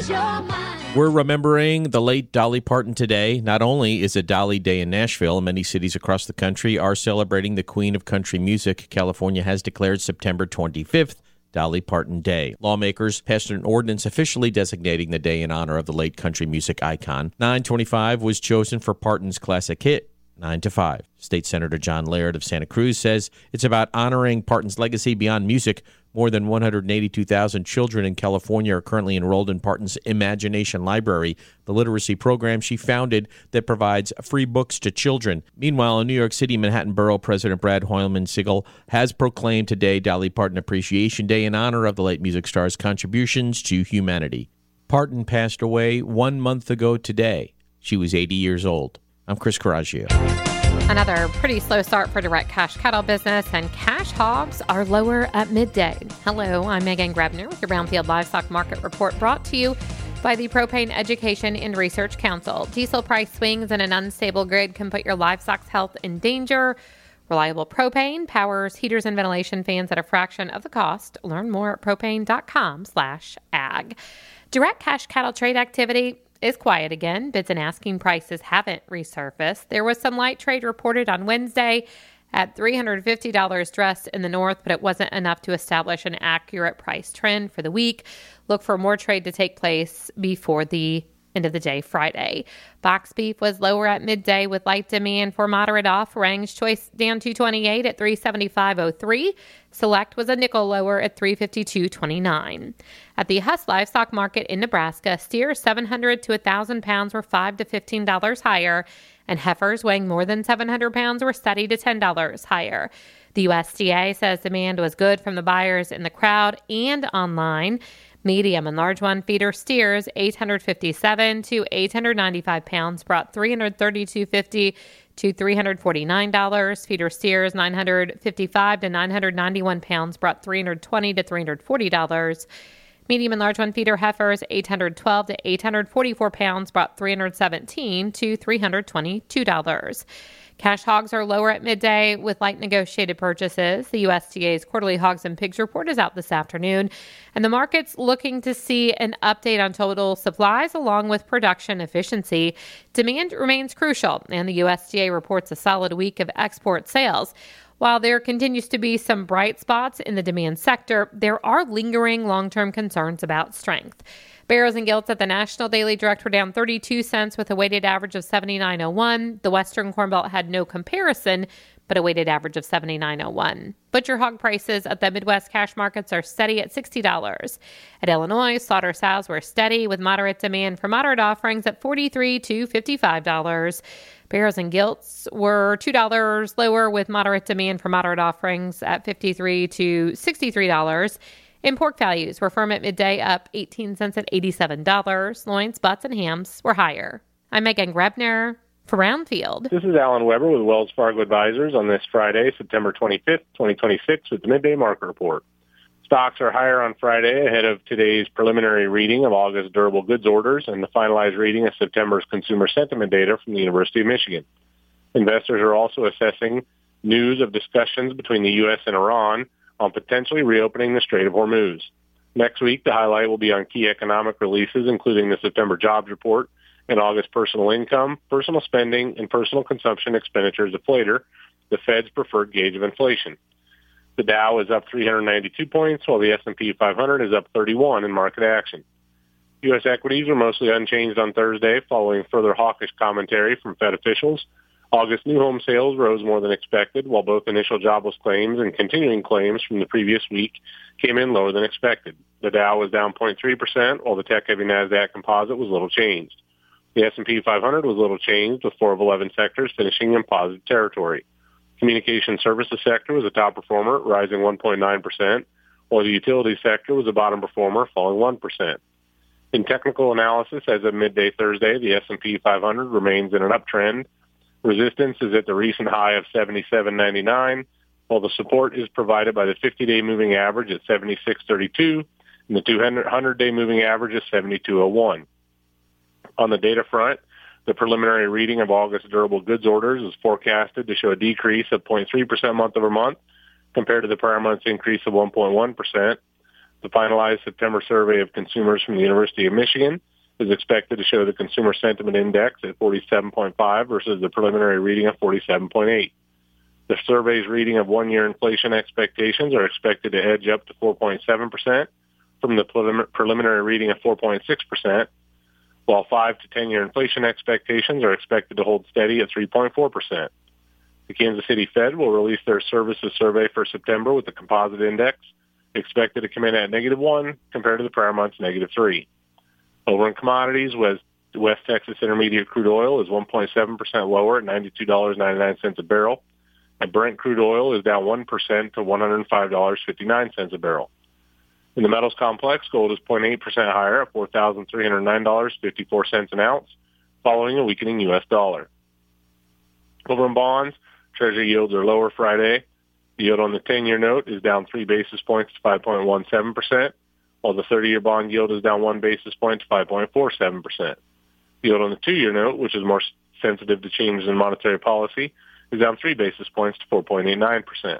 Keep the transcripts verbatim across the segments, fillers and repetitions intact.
lose your mind. We're remembering the late Dolly Parton today. Not only is it Dolly Day in Nashville, many cities across the country are celebrating the Queen of Country Music. California has declared September twenty-fifth Dolly Parton Day. Lawmakers passed an ordinance officially designating the day in honor of the late country music icon. nine twenty-five was chosen for Parton's classic hit, nine to five. State Senator John Laird of Santa Cruz says it's about honoring Parton's legacy beyond music. More than one hundred eighty-two thousand children in California are currently enrolled in Parton's Imagination Library, the literacy program she founded that provides free books to children. Meanwhile, in New York City, Manhattan Borough President Brad Hoylman-Siegel has proclaimed today Dolly Parton Appreciation Day in honor of the late music star's contributions to humanity. Parton passed away one month ago today. She was eighty years old. I'm Chris Coraggio. Another pretty slow start for direct cash cattle business, and cash hogs are lower at midday. Hello, I'm Megan Grebner with your Brownfield Livestock Market Report, brought to you by the Propane Education and Research Council. Diesel price swings in an unstable grid can put your livestock's health in danger. Reliable propane powers heaters and ventilation fans at a fraction of the cost. Learn more at propane.com slash ag. Direct cash cattle trade activity is quiet again. Bids and asking prices haven't resurfaced. There was some light trade reported on Wednesday at three hundred fifty dollars dressed in the north, but it wasn't enough to establish an accurate price trend for the week. Look for more trade to take place before the end of the day Friday. Box beef was lower at midday with light demand for moderate off. Range choice down two twenty-eight at three seventy-five oh three. Select was a nickel lower at three fifty-two twenty-nine. At the Huss Livestock Market in Nebraska, steers seven hundred to one thousand pounds were five to fifteen dollars higher, and heifers weighing more than seven hundred pounds were steady to ten dollars higher. The U S D A says demand was good from the buyers in the crowd and online. Medium and large one feeder steers eight hundred fifty-seven to eight hundred ninety-five pounds brought three hundred thirty-two fifty to three hundred forty-nine dollars. Feeder steers nine hundred fifty-five to nine hundred ninety-one pounds brought three hundred twenty to three hundred forty dollars. Medium and large one feeder heifers eight hundred twelve to eight hundred forty-four pounds brought three hundred seventeen to three hundred twenty-two dollars. Cash hogs are lower at midday with light negotiated purchases. The U S D A's quarterly hogs and pigs report is out this afternoon, and the market's looking to see an update on total supplies along with production efficiency. Demand remains crucial, and the U S D A reports a solid week of export sales. While there continues to be some bright spots in the demand sector, there are lingering long-term concerns about strength. Barrows and Gilts at the National Daily Direct were down thirty-two cents with a weighted average of seventy-nine oh one. The Western Corn Belt had no comparison, but a weighted average of seventy-nine oh one. Butcher hog prices at the Midwest cash markets are steady at sixty dollars. At Illinois, slaughter sows were steady with moderate demand for moderate offerings at forty-three to fifty-five dollars. Barrows and Gilts were two dollars lower with moderate demand for moderate offerings at fifty-three to sixty-three dollars. In pork values were firm at midday, up eighteen cents at eighty-seven dollars. Loins, butts, and hams were higher. I'm Megan Grebner for Brownfield. This is Alan Weber with Wells Fargo Advisors on this Friday, September twenty-fifth, twenty twenty-six, with the Midday Market Report. Stocks are higher on Friday ahead of today's preliminary reading of August durable goods orders and the finalized reading of September's consumer sentiment data from the University of Michigan. Investors are also assessing news of discussions between the U S and Iran on potentially reopening the Strait of Hormuz. Next week, the highlight will be on key economic releases, including the September jobs report and August personal income, personal spending, and personal consumption expenditures deflator, the Fed's preferred gauge of inflation. The Dow is up three hundred ninety-two points, while the S and P five hundred is up thirty-one in market action. U S equities were mostly unchanged on Thursday, following further hawkish commentary from Fed officials. August new home sales rose more than expected, while both initial jobless claims and continuing claims from the previous week came in lower than expected. The Dow was down zero point three percent, while the tech-heavy NASDAQ composite was little changed. The S and P five hundred was little changed, with four of eleven sectors finishing in positive territory. Communication services sector was a top performer, rising one point nine percent, while the utility sector was a bottom performer, falling one percent. In technical analysis, as of midday Thursday, the S and P five hundred remains in an uptrend. Resistance is at the recent high of seventy-seven ninety-nine, while the support is provided by the fifty-day moving average at seventy-six thirty-two and the two hundred-day moving average at seventy-two oh one. On the data front, the preliminary reading of August durable goods orders is forecasted to show a decrease of zero point three percent month over month compared to the prior month's increase of one point one percent. The finalized September survey of consumers from the University of Michigan is expected to show the Consumer Sentiment Index at forty-seven point five versus the preliminary reading of forty-seven point eight. The survey's reading of one-year inflation expectations are expected to edge up to four point seven percent from the prelim- preliminary reading of four point six percent, while five to ten-year inflation expectations are expected to hold steady at three point four percent. The Kansas City Fed will release their services survey for September with the composite index expected to come in at negative one compared to the prior month's negative three. Over in commodities, West, West Texas Intermediate crude oil is one point seven percent lower at ninety-two dollars and ninety-nine cents a barrel, and Brent crude oil is down one percent to one hundred five dollars and fifty-nine cents a barrel. In the metals complex, gold is zero point eight percent higher at four thousand three hundred nine dollars and fifty-four cents an ounce, following a weakening U S dollar. Over in bonds, Treasury yields are lower Friday. The yield on the ten-year note is down three basis points to five point one seven percent, while the thirty-year bond yield is down one basis point to five point four seven percent. The yield on the two-year note, which is more sensitive to changes in monetary policy, is down three basis points to four point eight nine percent.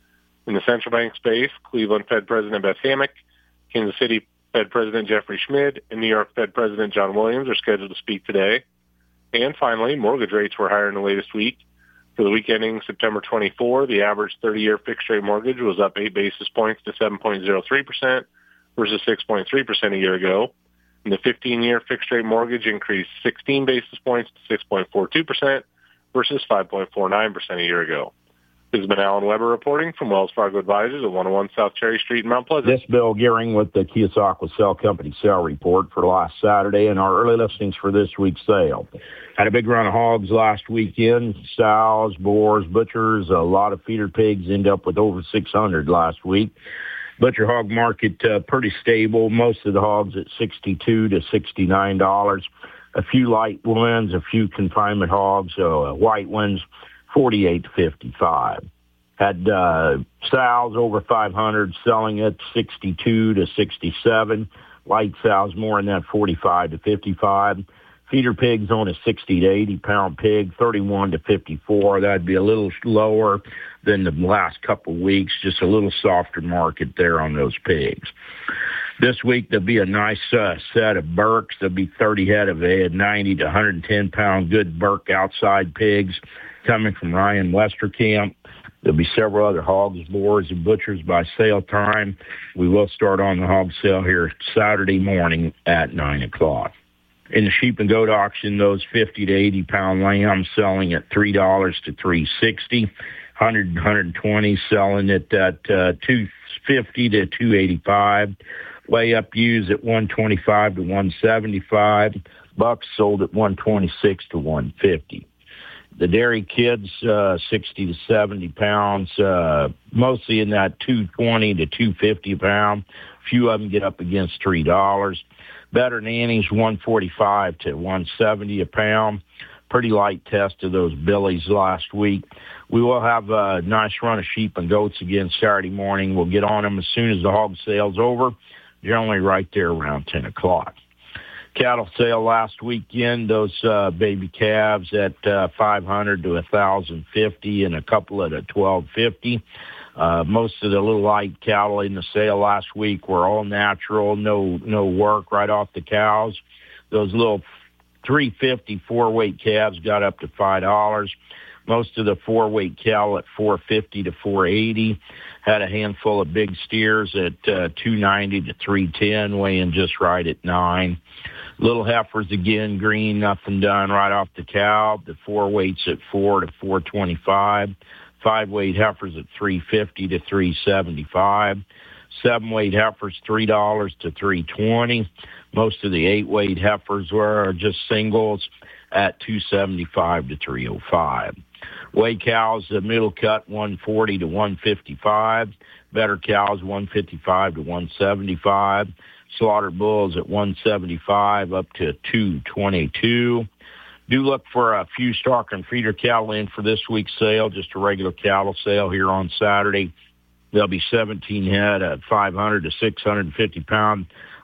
In the central bank space, Cleveland Fed President Beth Hammack, Kansas City Fed President Jeffrey Schmid, and New York Fed President John Williams are scheduled to speak today. And finally, mortgage rates were higher in the latest week. For the week ending September twenty-fourth, the average thirty-year fixed-rate mortgage was up eight basis points to seven point zero three percent versus six point three percent a year ago. And the fifteen-year fixed-rate mortgage increased sixteen basis points to six point four two percent versus five point four nine percent a year ago. This has been Alan Weber reporting from Wells Fargo Advisors at one oh one South Cherry Street in Mount Pleasant. This is Bill Gearing with the Keosauqua Sale Company sale report for last Saturday and our early listings for this week's sale. Had a big run of hogs last weekend, sows, boars, butchers, a lot of feeder pigs, end up with over six hundred last week. Butcher hog market uh, pretty stable. Most of the hogs at sixty-two to sixty-nine dollars. A few light ones, a few confinement hogs, uh, white ones, forty-eight to fifty-five. Had uh, sows over five hundred selling at sixty-two to sixty-seven. Light sows more in that forty-five to fifty-five. Feeder pigs on a sixty to eighty pound pig, thirty-one to fifty-four. That'd be a little lower than the last couple of weeks, just a little softer market there on those pigs. This week, there'll be a nice uh, set of Burks. There'll be thirty head of a ninety to one hundred ten pound good Burke outside pigs coming from Ryan Westerkamp. There'll be several other hogs, boars, and butchers by sale time. We will start on the hog sale here Saturday morning at nine o'clock. In the sheep and goat auction, those fifty to eighty pound lambs selling at three dollars to three sixty. one hundred, one hundred twenty selling at at uh, two fifty to two eighty-five. Lay up ewes at one twenty-five to one seventy-five. Bucks sold at one twenty-six to one fifty. The dairy kids, uh, sixty to seventy pounds, uh, mostly in that two twenty to two fifty a pound. A few of them get up against three dollars. Better nannies, one forty-five to one seventy a pound. Pretty light test of those billies last week. We will have a nice run of sheep and goats again Saturday morning. We'll get on them as soon as the hog sale's over, generally right there around ten o'clock. Cattle sale last weekend, those uh, baby calves at uh, five hundred to one thousand fifty and a couple at a twelve fifty. Uh, most of the little light cattle in the sale last week were all natural, no no work right off the cows. Those little three fifty four-weight calves got up to five dollars. Most of the four-weight cattle at four fifty to four eighty. Had a handful of big steers at uh, two ninety to three ten, weighing just right at nine. Little heifers again, green, nothing done right off the cow. The four-weights at four to four twenty-five. Five-weight heifers at three fifty to three seventy-five. Seven-weight heifers, three dollars to three twenty. Most of the eight-weight heifers were just singles at two seventy-five to three oh five. Weigh cows, the middle cut, one forty to one fifty-five. Better cows, one fifty-five to one seventy-five. Slaughter bulls at one seventy-five up to two twenty-two. Do look for a few stock and feeder cattle in for this week's sale, just a regular cattle sale here on Saturday. There'll be seventeen head at five hundred to six hundred fifty pound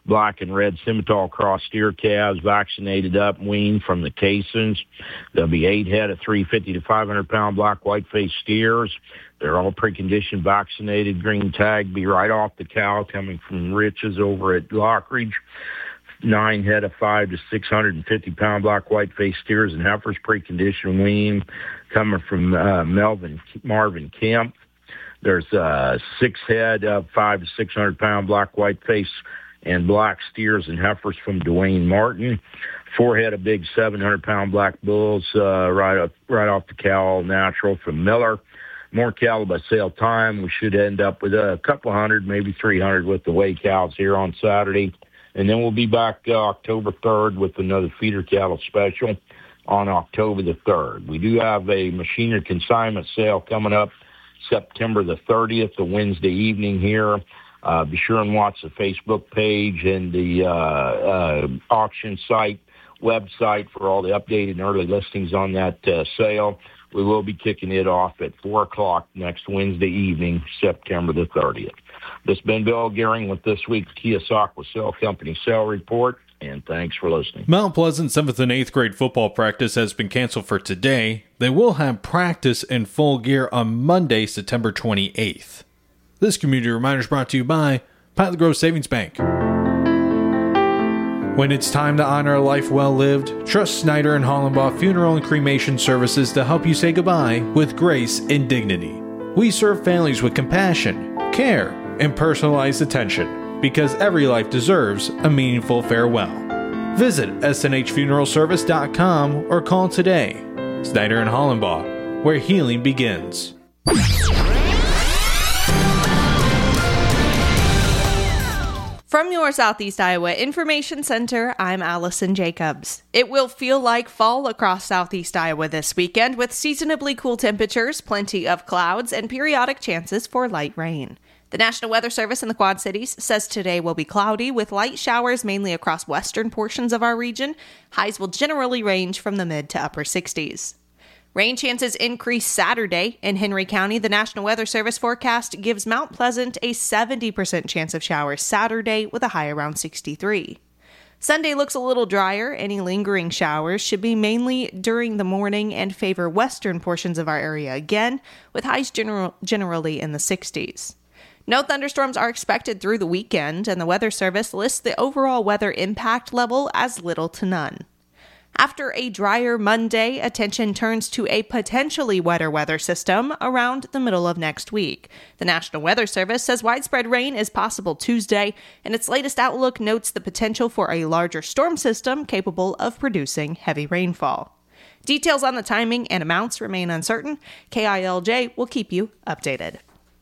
black and red Simmental cross steer calves vaccinated up and weaned from the Caissons. There'll be eight head of three fifty to five hundred pound black white-faced steers. They're all preconditioned, vaccinated. Green tag be right off the cow coming from Rich's over at Lockridge. Nine head of five to six hundred fifty pound black white-faced steers and heifers preconditioned wean coming from uh, Melvin Marvin Kemp. There's uh, six head of five to six hundred pound black white-faced and black steers and heifers from Dwayne Martin. Four head of big seven hundred pound black bulls uh, right up, right off the cow, all natural from Miller. More cattle by sale time. We should end up with a couple hundred, maybe three hundred with the weigh cows here on Saturday. And then we'll be back uh, October third with another feeder cattle special on October the third. We do have a machinery consignment sale coming up September the thirtieth, the Wednesday evening here. Uh, be sure and watch the Facebook page and the uh, uh, auction site website for all the updated and early listings on that uh, sale. We will be kicking it off at four o'clock next Wednesday evening, September the thirtieth. This has been Bill Gearing with this week's Keosauqua Sale Company Sale Report, and thanks for listening. Mount Pleasant seventh and eighth grade football practice has been canceled for today. They will have practice in full gear on Monday, September twenty-eighth. This community reminder is brought to you by Pilot Grove Savings Bank. When it's time to honor a life well lived, trust Snyder and Hollenbaugh Funeral and Cremation Services to help you say goodbye with grace and dignity. We serve families with compassion, care, and personalized attention because every life deserves a meaningful farewell. Visit S N H funeral service dot com or call today. Snyder and Hollenbaugh, where healing begins. From your Southeast Iowa Information Center, I'm Allison Jacobs. It will feel like fall across Southeast Iowa this weekend with seasonably cool temperatures, plenty of clouds, and periodic chances for light rain. The National Weather Service in the Quad Cities says today will be cloudy with light showers mainly across western portions of our region. Highs will generally range from the mid to upper sixties. Rain chances increase Saturday. In Henry County, the National Weather Service forecast gives Mount Pleasant a seventy percent chance of showers Saturday with a high around sixty-three. Sunday looks a little drier. Any lingering showers should be mainly during the morning and favor western portions of our area again, with highs general, generally in the sixties. No thunderstorms are expected through the weekend, and the Weather Service lists the overall weather impact level as little to none. After a drier Monday, attention turns to a potentially wetter weather system around the middle of next week. The National Weather Service says widespread rain is possible Tuesday, and its latest outlook notes the potential for a larger storm system capable of producing heavy rainfall. Details on the timing and amounts remain uncertain. K I L J will keep you updated.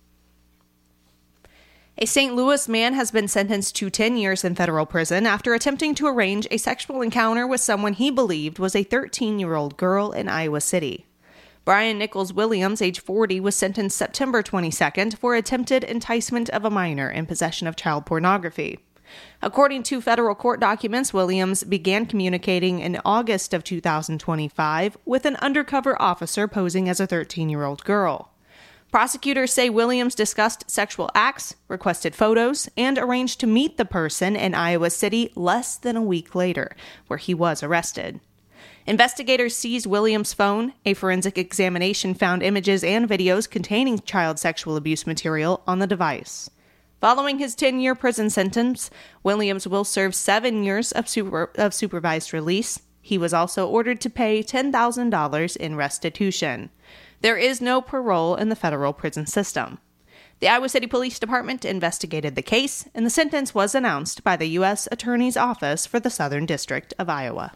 A Saint Louis man has been sentenced to ten years in federal prison after attempting to arrange a sexual encounter with someone he believed was a thirteen-year-old girl in Iowa City. Brian Nichols Williams, age forty, was sentenced September twenty-second for attempted enticement of a minor in possession of child pornography. According to federal court documents, Williams began communicating in August of two thousand twenty-five with an undercover officer posing as a thirteen-year-old girl. Prosecutors say Williams discussed sexual acts, requested photos, and arranged to meet the person in Iowa City less than a week later, where he was arrested. Investigators seized Williams' phone. A forensic examination found images and videos containing child sexual abuse material on the device. Following his ten-year prison sentence, Williams will serve seven years of, super, of supervised release. He was also ordered to pay ten thousand dollars in restitution. There is no parole in the federal prison system. The Iowa City Police Department investigated the case, and the sentence was announced by the U S Attorney's Office for the Southern District of Iowa.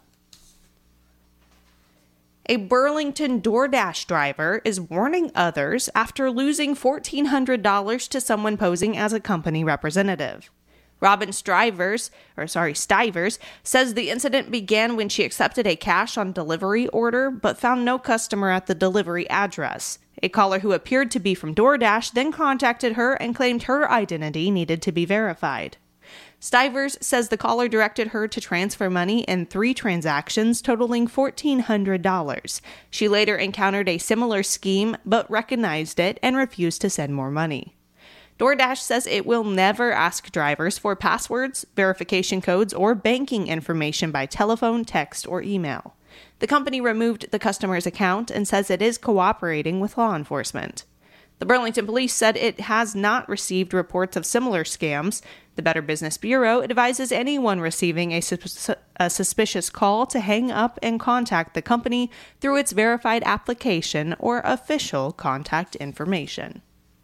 A Burlington DoorDash driver is warning others after losing fourteen hundred dollars to someone posing as a company representative. Robin Stivers, or sorry, Stivers, says the incident began when she accepted a cash-on-delivery order but found no customer at the delivery address. A caller who appeared to be from DoorDash then contacted her and claimed her identity needed to be verified. Stivers says the caller directed her to transfer money in three transactions totaling fourteen hundred dollars. She later encountered a similar scheme but recognized it and refused to send more money. DoorDash says it will never ask drivers for passwords, verification codes, or banking information by telephone, text, or email. The company removed the customer's account and says it is cooperating with law enforcement. The Burlington Police said it has not received reports of similar scams. The Better Business Bureau advises anyone receiving a, sus- a suspicious call to hang up and contact the company through its verified application or official contact information.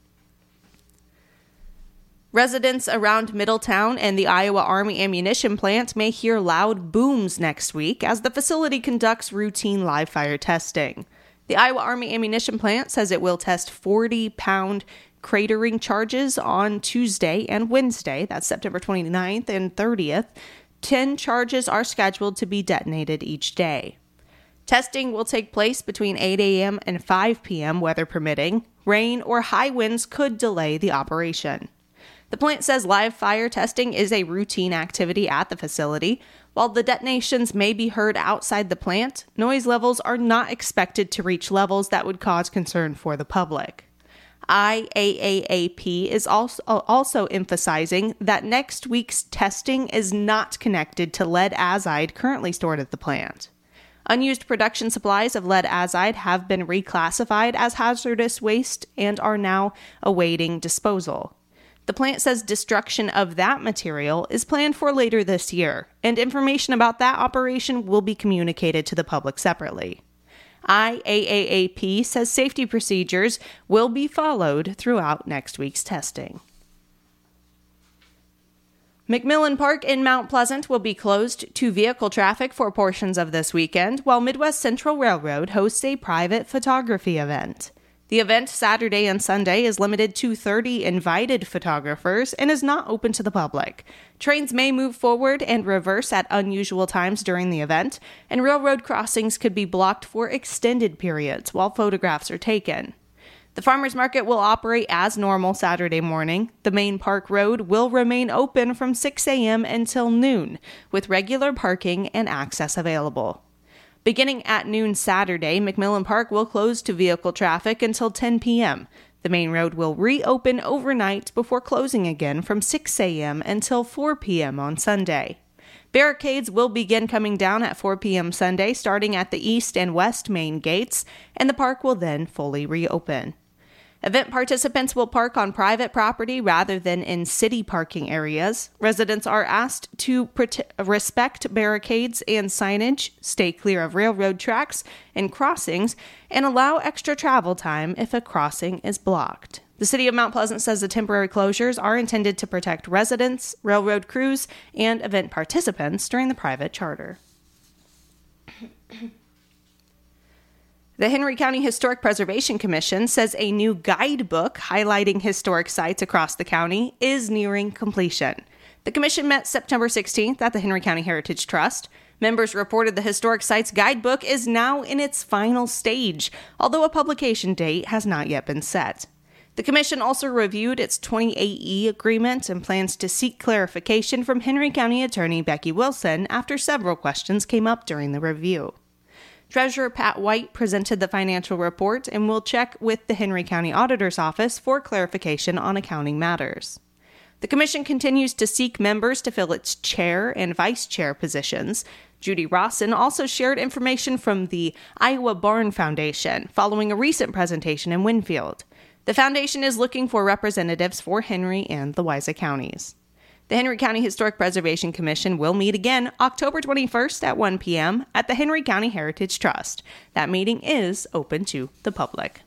Residents around Middletown and the Iowa Army ammunition plant may hear loud booms next week as the facility conducts routine live fire testing. The Iowa Army ammunition plant says it will test forty-pound cratering charges on Tuesday and Wednesday, that's September twenty-ninth and thirtieth. Ten charges are scheduled to be detonated each day. Testing will take place between eight a.m. and five p.m., weather permitting. Rain or high winds could delay the operation. The plant says live fire testing is a routine activity at the facility. While the detonations may be heard outside the plant, noise levels are not expected to reach levels that would cause concern for the public. I A A A P is also, also emphasizing that next week's testing is not connected to lead azide currently stored at the plant. Unused production supplies of lead azide have been reclassified as hazardous waste and are now awaiting disposal. The plant says destruction of that material is planned for later this year, and information about that operation will be communicated to the public separately. I A A A P says safety procedures will be followed throughout next week's testing. McMillan Park in Mount Pleasant will be closed to vehicle traffic for portions of this weekend, while Midwest Central Railroad hosts a private photography event. The event Saturday and Sunday is limited to thirty invited photographers and is not open to the public. Trains may move forward and reverse at unusual times during the event, and railroad crossings could be blocked for extended periods while photographs are taken. The farmers market will operate as normal Saturday morning. The main park road will remain open from six a.m. until noon, with regular parking and access available. Beginning at noon Saturday, McMillan Park will close to vehicle traffic until ten p.m. The main road will reopen overnight before closing again from six a.m. until four p.m. on Sunday. Barricades will begin coming down at four p.m. Sunday, starting at the east and west main gates, and the park will then fully reopen. Event participants will park on private property rather than in city parking areas. Residents are asked to prote- respect barricades and signage, stay clear of railroad tracks and crossings, and allow extra travel time if a crossing is blocked. The City of Mount Pleasant says the temporary closures are intended to protect residents, railroad crews, and event participants during the private charter. The Henry County Historic Preservation Commission says a new guidebook highlighting historic sites across the county is nearing completion. The commission met September sixteenth at the Henry County Heritage Trust. Members reported the Historic Sites Guidebook is now in its final stage, although a publication date has not yet been set. The commission also reviewed its twenty-eight E agreement and plans to seek clarification from Henry County Attorney Becky Wilson after several questions came up during the review. Treasurer Pat White presented the financial report and will check with the Henry County Auditor's Office for clarification on accounting matters. The commission continues to seek members to fill its chair and vice chair positions. Judy Rawson also shared information from the Iowa Barn Foundation following a recent presentation in Winfield. The foundation is looking for representatives for Henry and the Weiza counties. The Henry County Historic Preservation Commission will meet again October twenty-first at one p.m. at the Henry County Heritage Trust. That meeting is open to the public.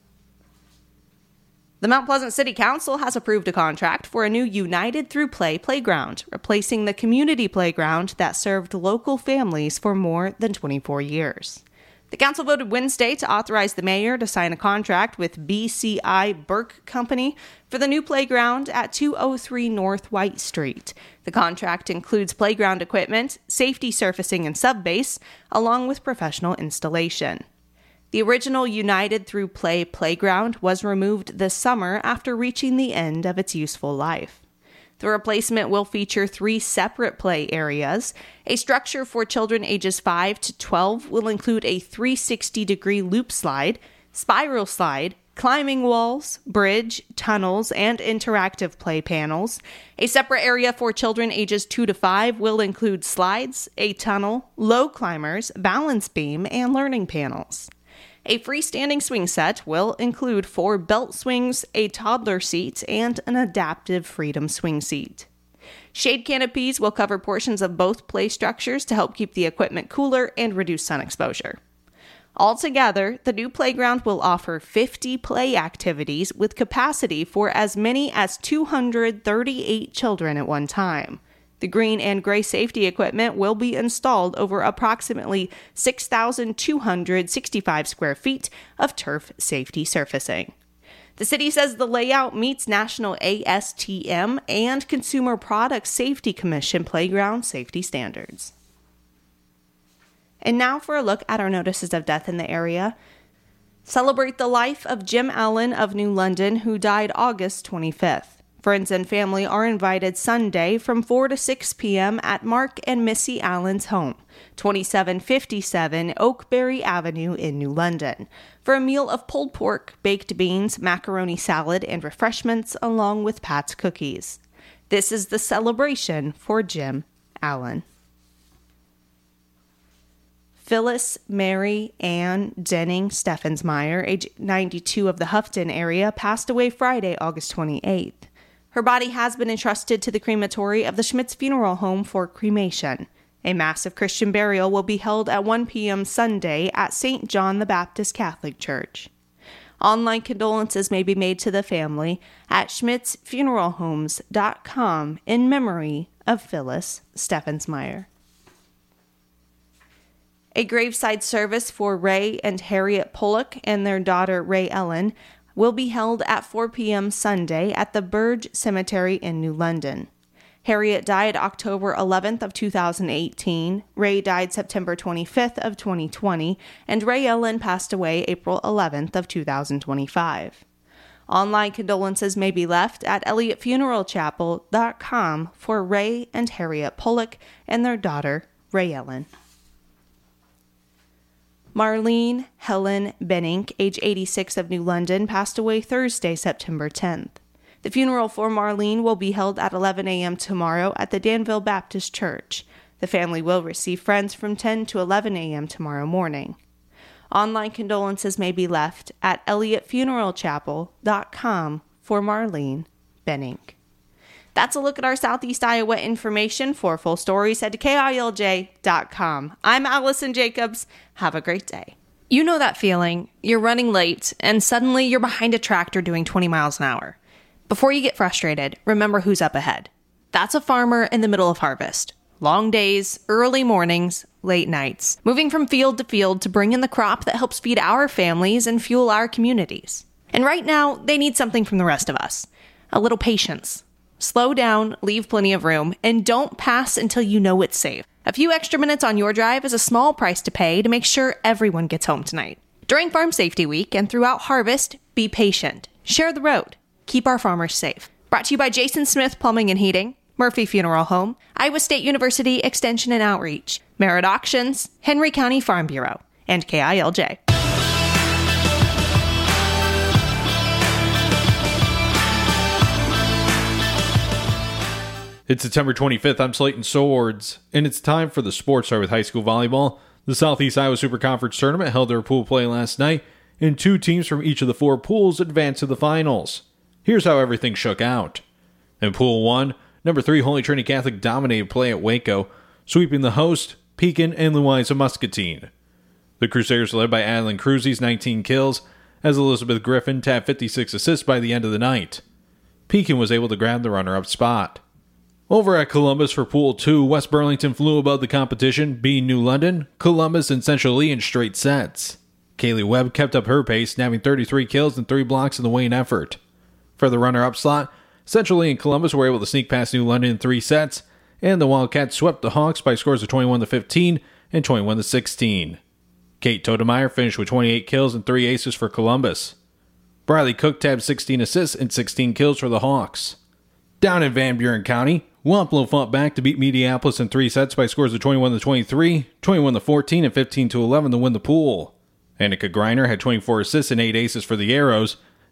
The Mount Pleasant City Council has approved a contract for a new United Through Play playground, replacing the community playground that served local families for more than twenty-four years. The council voted Wednesday to authorize the mayor to sign a contract with B C I Burke Company for the new playground at two oh three North White Street. The contract includes playground equipment, safety surfacing and subbase, along with professional installation. The original United Through Play playground was removed this summer after reaching the end of its useful life. The replacement will feature three separate play areas. A structure for children ages five to twelve will include a three hundred sixty degree loop slide, spiral slide, climbing walls, bridge, tunnels, and interactive play panels. A separate area for children ages two to five will include slides, a tunnel, low climbers, balance beam, and learning panels. A freestanding swing set will include four belt swings, a toddler seat, and an adaptive Freedom swing seat. Shade canopies will cover portions of both play structures to help keep the equipment cooler and reduce sun exposure. Altogether, the new playground will offer fifty play activities with capacity for as many as two hundred thirty-eight children at one time. The green and gray safety equipment will be installed over approximately six thousand two hundred sixty-five square feet of turf safety surfacing. The city says the layout meets National A S T M and Consumer Product Safety Commission playground safety standards. And now for a look at our notices of death in the area. Celebrate the life of Jim Allen of New London, who died August twenty-fifth. Friends and family are invited Sunday from four to six p.m. at Mark and Missy Allen's home, twenty-seven fifty-seven Oakberry Avenue in New London, for a meal of pulled pork, baked beans, macaroni salad, and refreshments, along with Pat's cookies. This is the celebration for Jim Allen. Phyllis Mary Ann Denning Steffensmeyer, age ninety-two, of the Houghton area, passed away Friday, August twenty-eighth. Her body has been entrusted to the crematory of the Schmitz Funeral Home for cremation. A massive Christian burial will be held at one p.m. Sunday at Saint John the Baptist Catholic Church. Online condolences may be made to the family at schmitz funeral homes dot com in memory of Phyllis Steffensmeyer. A graveside service for Ray and Harriet Pollock and their daughter Ray Ellen will be held at four p.m. Sunday at the Burge Cemetery in New London. Harriet died October eleventh of two thousand eighteen, Ray died September twenty-fifth of twenty twenty, and Ray Ellen passed away April eleventh of two thousand twenty-five. Online condolences may be left at elliott funeral chapel dot com for Ray and Harriet Pollock and their daughter Ray Ellen. Marlene Helen Benink, age eighty-six, of New London, passed away Thursday, September tenth. The funeral for Marlene will be held at eleven a.m. tomorrow at the Danville Baptist Church. The family will receive friends from ten to eleven a.m. tomorrow morning. Online condolences may be left at elliott funeral chapel dot com for Marlene Benink. That's a look at our Southeast Iowa information. For full stories, head to K I L J dot com. I'm Allison Jacobs. Have a great day. You know that feeling. You're running late, and suddenly you're behind a tractor doing twenty miles an hour. Before you get frustrated, remember who's up ahead. That's a farmer in the middle of harvest. Long days, early mornings, late nights, moving from field to field to bring in the crop that helps feed our families and fuel our communities. And right now, they need something from the rest of us. A little patience. Slow down, leave plenty of room, and don't pass until you know it's safe. A few extra minutes on your drive is a small price to pay to make sure everyone gets home tonight. During Farm Safety Week and throughout harvest, be patient. Share the road. Keep our farmers safe. Brought to you by Jason Smith Plumbing and Heating, Murphy Funeral Home, Iowa State University Extension and Outreach, Merritt Auctions, Henry County Farm Bureau, and K I L J. It's September twenty-fifth. I'm Slayton Swords, and it's time for the Sports Start with high school volleyball. The Southeast Iowa Super Conference Tournament held their pool play last night, and two teams from each of the four pools advanced to the finals. Here's how everything shook out. In Pool one, number three Holy Trinity Catholic dominated play at Waco, sweeping the host, Pekin and Louisa Muscatine. The Crusaders led by Adeline Cruzy's nineteen kills, as Elizabeth Griffin tapped fifty-six assists by the end of the night. Pekin was able to grab the runner-up spot. Over at Columbus for Pool two, West Burlington flew above the competition, beating New London, Columbus, and Central Lee in straight sets. Kaylee Webb kept up her pace, snapping thirty-three kills and three blocks in the Wayne effort. For the runner-up slot, Central Lee and Columbus were able to sneak past New London in three sets, and the Wildcats swept the Hawks by scores of twenty-one to fifteen and twenty-one to sixteen. Kate Todemeyer finished with twenty-eight kills and three aces for Columbus. Briley Cook tabbed sixteen assists and sixteen kills for the Hawks. Down in Van Buren County, Wamplo fought back to beat Mediapolis in three sets by scores of twenty-one to twenty-three, twenty-one to fourteen, and fifteen to eleven to win the pool. Annika Greiner had twenty-four assists and eight aces for the Arrows,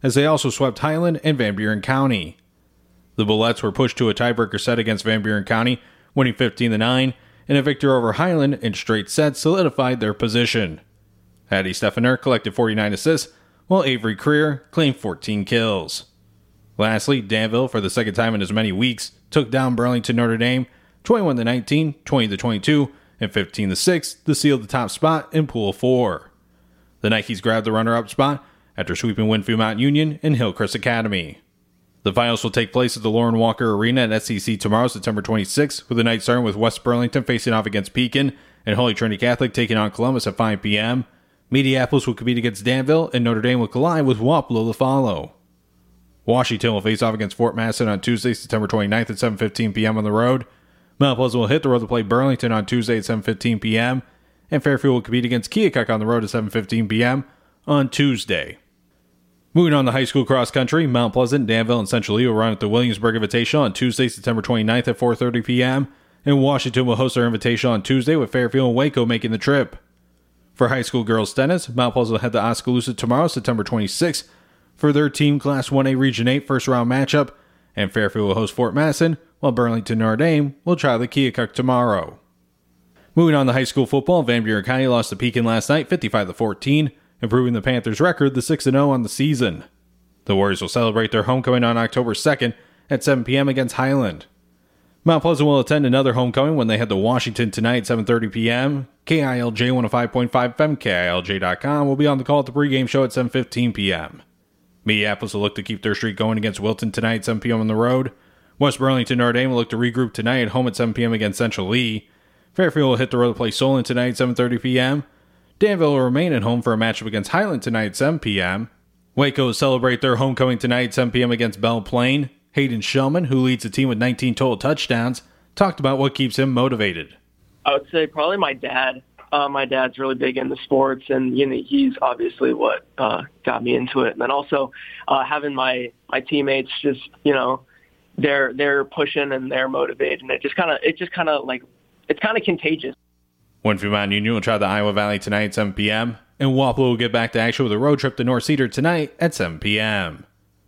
as they also swept Highland and Van Buren County. The Bullets were pushed to a tiebreaker set against Van Buren County, winning fifteen to nine, and a victory over Highland in straight sets solidified their position. Addie Stephaner collected forty-nine assists, while Avery Creer claimed fourteen kills. Lastly, Danville, for the second time in as many weeks, took down Burlington Notre Dame twenty-one to nineteen, twenty to twenty-two, and fifteen to six to seal the top spot in Pool four. The Nikes grabbed the runner-up spot after sweeping Winfield Mount Union and Hillcrest Academy. The finals will take place at the Lauren Walker Arena at S C C tomorrow, September twenty-sixth, with the night starting with West Burlington facing off against Pekin and Holy Trinity Catholic taking on Columbus at five p.m. Mediapolis will compete against Danville, and Notre Dame will collide with Wapello to follow. Washington will face off against Fort Madison on Tuesday, September twenty-ninth at seven fifteen p.m. on the road. Mount Pleasant will hit the road to play Burlington on Tuesday at seven fifteen p.m. And Fairfield will compete against Keokuk on the road at seven fifteen p.m. on Tuesday. Moving on to high school cross country, Mount Pleasant, Danville, and Central Lee will run at the Williamsburg Invitational on Tuesday, September twenty-ninth at four thirty p.m. And Washington will host their Invitational on Tuesday with Fairfield and Waco making the trip. For high school girls tennis, Mount Pleasant will head to Oskaloosa tomorrow, September twenty-sixth, for their team Class one A Region eight first round matchup, and Fairfield will host Fort Madison, while Burlington Notre Dame will try the Keokuk tomorrow. Moving on to high school football, Van Buren County lost to Pekin last night, fifty-five to fourteen, improving the Panthers' record to six and oh on the season. The Warriors will celebrate their homecoming on October second at seven p.m. against Highland. Mount Pleasant will attend another homecoming when they head to Washington tonight at seven thirty p.m. K I L J one oh five point five F M, K I L J dot com will be on the call at the pregame show at seven fifteen p.m. Mediapolis will look to keep their streak going against Wilton tonight at seven p.m. on the road. West Burlington Notre Dame will look to regroup tonight at home at seven p.m. against Central Lee. Fairfield will hit the road to play Solon tonight at seven thirty p.m. Danville will remain at home for a matchup against Highland tonight at seven p.m. Waco will celebrate their homecoming tonight at seven p.m. against Belle Plaine. Hayden Shellman, who leads the team with nineteen total touchdowns, talked about what keeps him motivated. I would say probably my dad. Uh, my dad's really big into sports, and you know, he's obviously what uh, got me into it. And then also uh, having my, my teammates just, you know, they're they're pushing and they're motivated, and it just kind of it just kind of like it's kind of contagious. Winfield Mount Union will try the Iowa Valley tonight at seven p.m. and Wapello will get back to action with a road trip to North Cedar tonight at seven p.m.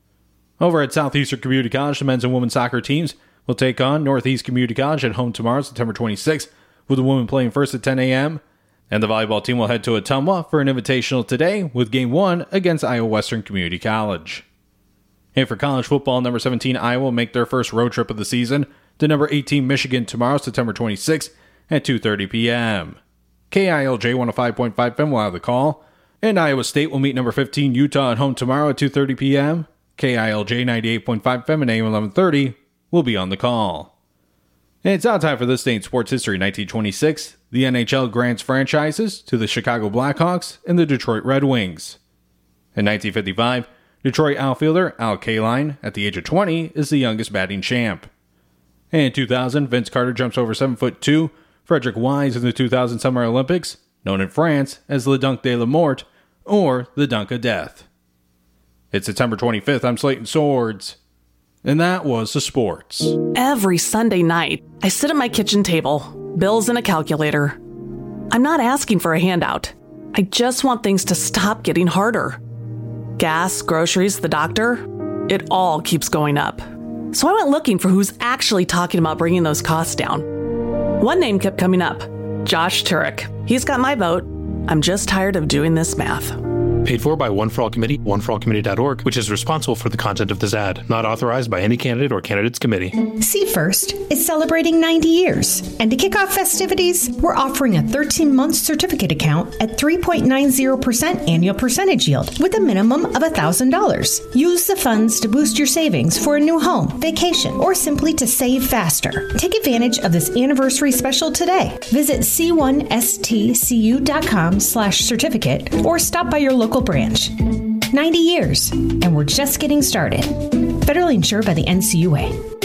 Over at Southeastern Community College, the men's and women's soccer teams will take on Northeast Community College at home tomorrow, September twenty-sixth, with the women playing first at ten a.m. And the volleyball team will head to Ottumwa for an invitational today with game one against Iowa Western Community College. And for college football, number seventeen Iowa will make their first road trip of the season to number eighteen Michigan tomorrow, September twenty-sixth at two thirty p.m. K I L J one oh five point five F M will have the call. And Iowa State will meet number fifteen Utah at home tomorrow at two thirty p.m. K I L J ninety-eight point five F M and A M eleven thirty will be on the call. And it's now time for this day in sports history. nineteen twenty-six, the N H L grants franchises to the Chicago Blackhawks and the Detroit Red Wings. In nineteen fifty-five, Detroit outfielder Al Kaline, at the age of twenty, is the youngest batting champ. And in two thousand, Vince Carter jumps over seven foot two Frederick Wise in the two thousand Summer Olympics, known in France as Le Dunk de la Mort, or the Dunk of Death. It's September twenty-fifth, I'm Slayton Swords. And that was the sports. Every Sunday night, I sit at my kitchen table, bills and a calculator. I'm not asking for a handout. I just want things to stop getting harder. Gas, groceries, the doctor, it all keeps going up. So I went looking for who's actually talking about bringing those costs down. One name kept coming up, Josh Turek. He's got my vote. I'm just tired of doing this math. Paid for by One for All Committee, one for all committee dot org, which is responsible for the content of this ad. Not authorized by any candidate or candidates committee. See First is celebrating ninety years. And to kick off festivities, we're offering a thirteen-month certificate account at three point nine zero percent annual percentage yield with a minimum of one thousand dollars. Use the funds to boost your savings for a new home, vacation, or simply to save faster. Take advantage of this anniversary special today. Visit c one s t c u dot com slash certificate or stop by your local branch. ninety years, and we're just getting started. Federally insured by the N C U A.